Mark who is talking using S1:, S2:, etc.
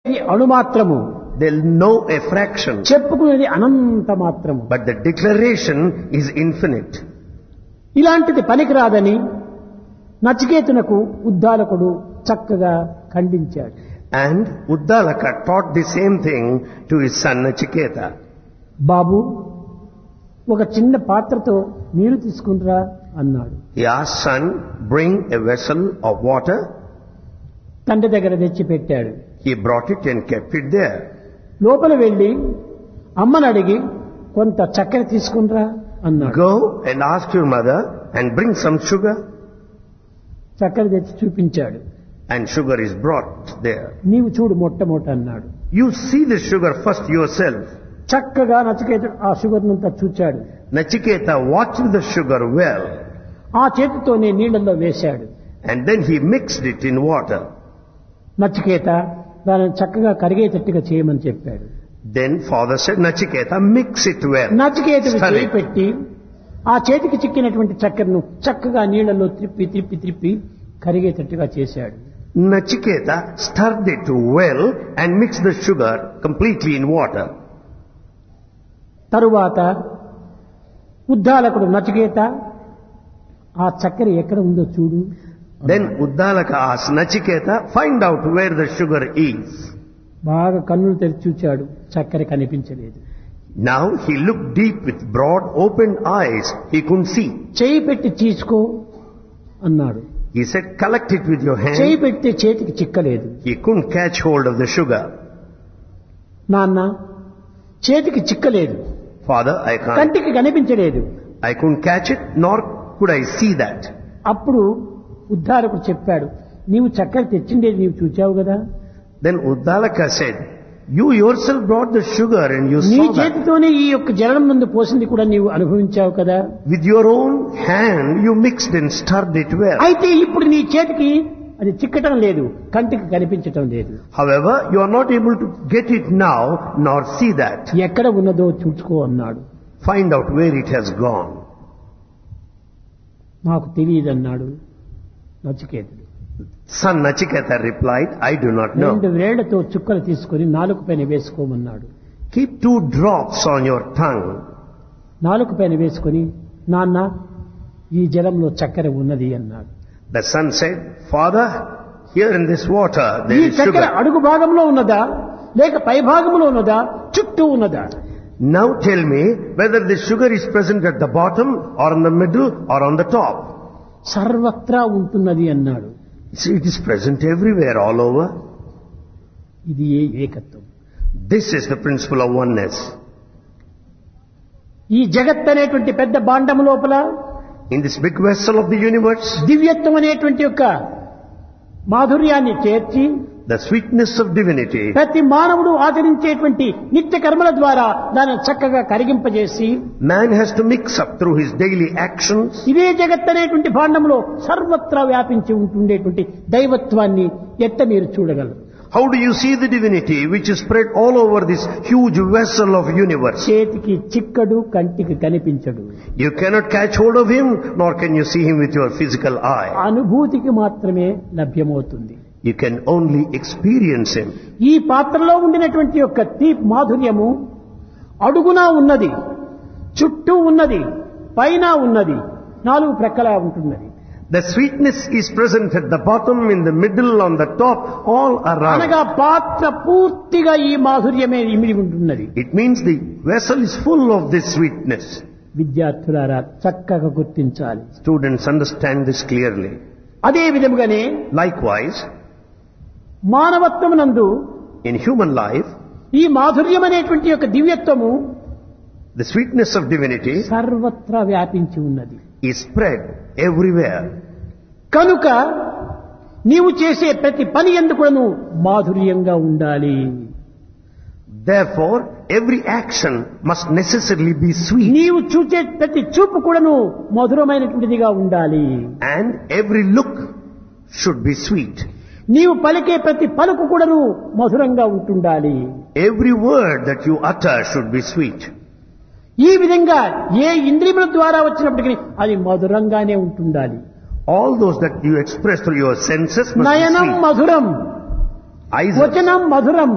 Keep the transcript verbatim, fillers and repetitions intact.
S1: అణుమాత్రము,
S2: they'll know a fraction,
S1: చెప్పుకునేది అనంత మాత్రము.
S2: but the declaration is infinite.
S1: ఇలాంటిది పనికిరాదని నచికేతునకు ఉద్దాలకుడు చక్కగా ఖండించాడు.
S2: And Uddalaka taught the same thing to his son Nachiketa.
S1: బాబు, ఒక చిన్న పాత్రతో నీరు తీసుకుంటురా అన్నాడు.
S2: He asked, son, bring a vessel of water.
S1: తండ్రి దగ్గర తెచ్చి పెట్టాడు.
S2: He brought it and kept it there.
S1: లోపల వెళ్లి అమ్మని అడిగి కొంత చక్కెర తీసుకుంటురా అన్నాడు.
S2: Go and ask your mother and bring some sugar.
S1: చక్కెర తెచ్చి చూపించాడు.
S2: And sugar is brought there.
S1: నీవు చూడు మొట్టమొదట అన్నాడు.
S2: You see the sugar first yourself.
S1: చక్కగా నచికేతుడు ఆ షుగర్ నంతా చూచాడు.
S2: Nachiketa watched the sugar well.
S1: ఆ చేతితోనే నీళ్లలో వేశాడు.
S2: And then he mixed it in water.
S1: Nachiketa దానిని చక్కగా కరిగేటట్టుగా చేయమని చెప్పాడు.
S2: Then father said, Nachiketa, mix it well.
S1: నచికేతుడు
S2: Stir
S1: చేయి
S2: it.
S1: పెట్టి ఆ చేతికి చిక్కినటువంటి చక్కెరను చక్కగా నీళ్లలో త్రిప్పి త్రిప్పి త్రిప్పి కరిగేటట్టుగా చేశాడు.
S2: Nachiketa stirred it well and mixed the sugar completely in water.
S1: తరువాత ఉద్దాలకుడు నచికేత ఆ చక్కెర ఎక్కడ ఉందో చూడు.
S2: Then Uddalaka asked Nachiketa, find out where the sugar is.
S1: బాగా కన్నులు తెరిచి చూచాడు. చక్కెర కనిపించలేదు.
S2: Now he looked deep with broad opened eyes. He couldn't see.
S1: చేయి పెట్టి తీసుకో అన్నాడు.
S2: He said, collect it with your
S1: చేయి
S2: hand.
S1: పెడితే చేతికి చిక్కలేదు.
S2: He couldn't catch hold of the sugar.
S1: నాన్న, చేతికి చిక్కలేదు,
S2: Father, I can't.
S1: కంటికి కనిపించలేదు.
S2: I couldn't catch it, nor could I see that.
S1: అప్పుడు ఉద్ధారకుడు చెప్పాడు, నీవు చక్కెర తెచ్చిండేది నీవు చూచావు కదా,
S2: Then Uddalaka said, you yourself brought the sugar and you
S1: నీ
S2: saw that.
S1: చేతితోనే ఈ యొక్క జలం నందు పోసింది కూడా నీవు అనుభవించావు కదా.
S2: With your own hand you mixed and stirred it well.
S1: అయితే ఇప్పుడు నీ చేతికి అది చిక్కటం లేదు, కంటికి కనిపించటం లేదు.
S2: However, you are not able to get it now nor see that.
S1: ఎక్కడ ఉన్నదో చూసుకో అన్నాడు.
S2: Find out where it has gone.
S1: నాకు తెలియదన్నాడు నచికేతుడు.
S2: Son Nachiketa replied, I do not
S1: రెండు
S2: know.
S1: వేళ్లతో చుక్కలు తీసుకొని నాలుక పైన వేసుకోమన్నాడు.
S2: Keep two drops on your tongue.
S1: నాలుక పైన వేసుకొని, నాన్న ఈ జలంలో చక్కెర ఉన్నది అన్నాడు.
S2: The son said, Father, here in this water
S1: ఈ
S2: there is
S1: చక్కెర
S2: sugar.
S1: అడుగు భాగంలో ఉన్నదా లేక పై భాగంలో ఉన్నదా చుట్టూ ఉన్నదా?
S2: Now tell me whether the sugar is present at the bottom or in the middle or on the top.
S1: సర్వత్రా ఉంటున్నది అన్నాడు.
S2: See, it is present everywhere, all over.
S1: ఇది ఏ ఏకత్వం.
S2: This is the principle of oneness.
S1: ఈ జగత్ అనేటువంటి పెద్ద భాండము లోపల
S2: In this big vessel of the universe,
S1: దివ్యత్వం అనేటువంటి యొక్క మాధుర్యాన్ని చేర్చి
S2: the sweetness of divinity,
S1: ప్రతి మానవుడు ఆచరించేటువంటి నిత్య కర్మల ద్వారా దానిని చక్కగా కరిగింపజేసి
S2: man has to mix up through his daily actions.
S1: ఇదే జగత్ అనేటువంటి భాండంలో సర్వత్రా వ్యాపించి ఉంటుండేటువంటి దైవత్వాన్ని ఎట్ట మీరు చూడగలరు?
S2: How do you see the divinity which is spread all over this huge vessel of universe?
S1: చేతికి చిక్కడు, కంటికి కనిపించడు.
S2: You cannot catch hold of him, nor can you see him with your physical eye.
S1: అనుభూతికి మాత్రమే లభ్యమవుతుంది.
S2: You can only experience him.
S1: ఈ పాత్రలో ఉండినటువంటి యొక్క తీప్ మాధుర్యము అడుగునా ఉన్నది, చుట్టూ ఉన్నది, పైన ఉన్నది, నాలుగు ప్రక్కలా ఉంటున్నది.
S2: The sweetness is present at the bottom, in the middle, on the top, all around.
S1: అనగా పాత్ర పూర్తిగా ఈ మాధుర్యమే ఇమిడి ఉంటున్నది.
S2: It means the vessel is full of this sweetness.
S1: విద్యార్థులారా చక్కగా గుర్తించాలి.
S2: Students understand this clearly.
S1: అదే విధముగానే
S2: Likewise,
S1: మానవత్వమునందు
S2: in human life,
S1: ఈ మాధుర్యం అనేటువంటి యొక్క దివ్యత్వము
S2: the sweetness of divinity
S1: సర్వత్రా వ్యాపించి ఉన్నది.
S2: is spread everywhere.
S1: కనుక నీవు చేసే ప్రతి పని యందు కూడాను మాధుర్యంగా ఉండాలి.
S2: Therefore, every action must necessarily be sweet.
S1: నీవు చూసే ప్రతి చూపు కూడాను మధురమైనటువంటిదిగా ఉండాలి.
S2: And every look should be sweet.
S1: నీవు పలికే ప్రతి పలుకు కూడాను మధురంగా ఉంటుండాలి.
S2: Every word that you utter should be sweet.
S1: ఈ విధంగా ఏ ఇంద్రియముల ద్వారా వచ్చినప్పటికీ అది మధురంగానే ఉంటుండాలి.
S2: All those that you express through your senses must be
S1: Nayanam
S2: sweet.
S1: మధురం,
S2: Eyes
S1: వచనం మధురం,